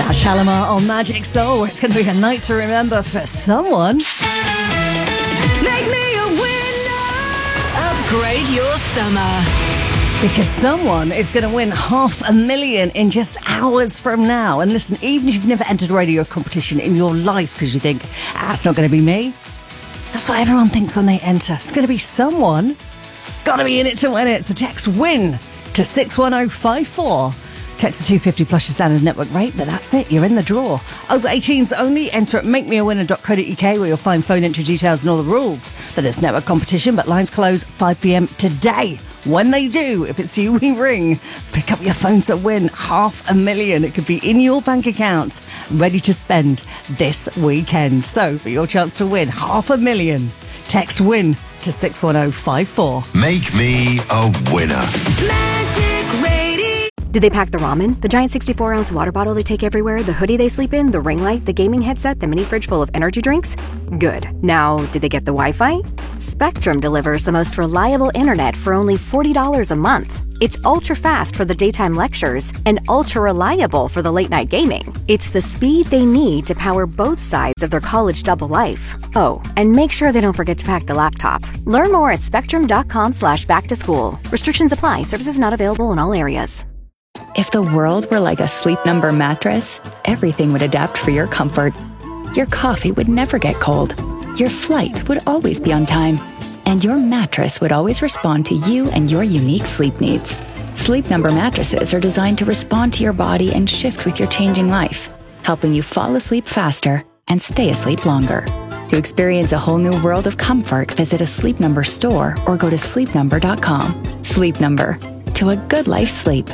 Shalimar on Magic Soul. It's going to be a night to remember for someone. Make me a winner. Upgrade your summer. Because someone is going to win $500,000 in just hours from now. And listen, even if you've never entered a radio competition in your life because you think, it's not going to be me. That's what everyone thinks when they enter. It's going to be someone. Got to be in it to win it. So text WIN to 61054. Text to 250 plus your standard network rate, but that's it. You're in the draw. Over 18s only. Enter at makemeawinner.co.uk where you'll find phone entry details and all the rules for this network competition. But lines close 5 p.m. today. When they do, if it's you we ring, pick up your phone to win $500,000. It could be in your bank account, ready to spend this weekend. So for your chance to win $500,000, text WIN to 61054. Make me a winner. Magic Radio. Did they pack the ramen, the giant 64-ounce water bottle they take everywhere, the hoodie they sleep in, the ring light, the gaming headset, the mini fridge full of energy drinks? Good. Now, did they get the Wi-Fi? Spectrum delivers the most reliable internet for only $40 a month. It's ultra-fast for the daytime lectures and ultra-reliable for the late-night gaming. It's the speed they need to power both sides of their college double life. Oh, and make sure they don't forget to pack the laptop. Learn more at spectrum.com/back-to-school. Restrictions apply. Services not available in all areas. If the world were like a Sleep Number mattress, everything would adapt for your comfort. Your coffee would never get cold. Your flight would always be on time. And your mattress would always respond to you and your unique sleep needs. Sleep Number mattresses are designed to respond to your body and shift with your changing life, helping you fall asleep faster and stay asleep longer. To experience a whole new world of comfort, visit a Sleep Number store or go to sleepnumber.com. Sleep Number. To a good life sleep.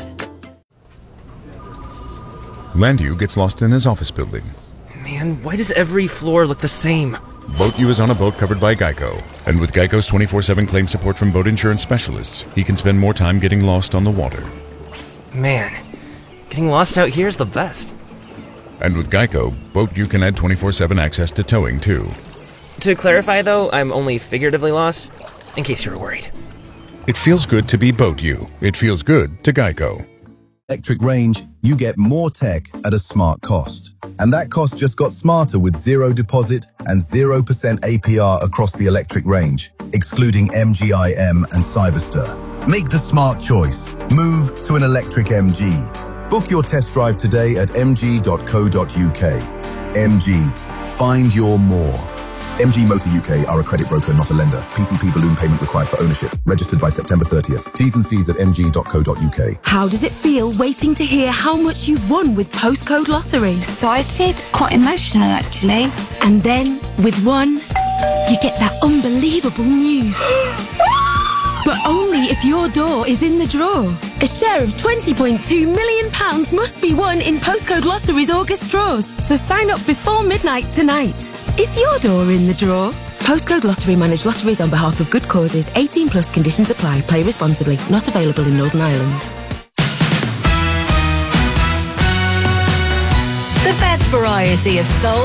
Landu gets lost in his office building. Man, why does every floor look the same? Boat U is on a boat covered by Geico. And with Geico's 24/7 claim support from boat insurance specialists, he can spend more time getting lost on the water. Man, getting lost out here is the best. And with Geico, Boat U can add 24/7 access to towing, too. To clarify, though, I'm only figuratively lost, in case you were worried. It feels good to be Boat U. It feels good to Geico. Electric range, you get more tech at a smart cost. And that cost just got smarter with zero deposit and 0% APR across the electric range, excluding MGIM and Cyberster. Make the smart choice. Move to an electric MG. Book your test drive today at mg.co.uk. MG. Find your more. MG Motor UK are a credit broker, not a lender. PCP balloon payment required for ownership. Registered by September 30th. T's and C's at mg.co.uk. How does it feel waiting to hear how much you've won with Postcode Lottery? Excited, quite emotional actually. And then, with one, you get that unbelievable news. But only if your door is in the draw. A share of £20.2 million must be won in Postcode Lottery's August draws. So sign up before midnight tonight. Is your door in the draw? Postcode Lottery manage lotteries on behalf of good causes. 18 plus conditions apply. Play responsibly. Not available in Northern Ireland. The best variety of soul,